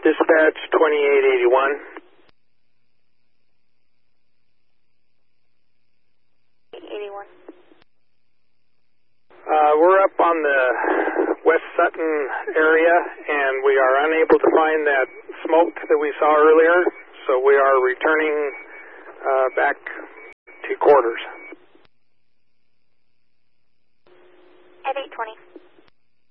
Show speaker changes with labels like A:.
A: Dispatch 2881.
B: 81.
A: We're up on the West Sutton area, and we are unable to find that smoke that we saw earlier, so we are returning back to quarters.